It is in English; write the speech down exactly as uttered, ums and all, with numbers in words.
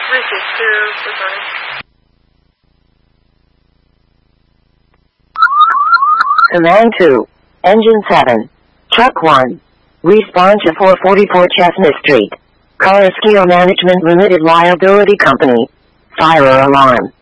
Received. You're returning. Command two. Engine seven. Truck one. Respond to four forty-four Chestnut Street. Color Skill Management Limited Liability Company. Fire alarm.